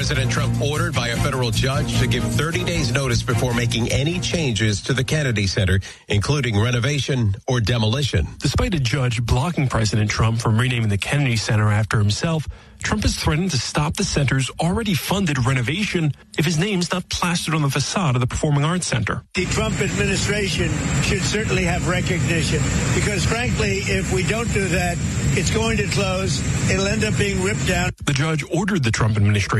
President Trump ordered by a federal judge to give 30 days notice before making any changes to the Kennedy Center, including renovation or demolition. Despite a judge blocking President Trump from renaming the Kennedy Center after himself, Trump has threatened to stop the center's already funded renovation if his name's not plastered on the facade of the Performing Arts Center. The Trump administration should certainly have recognition because, frankly, if we don't do that, it's going to close. It'll end up being ripped down. The judge ordered the Trump administration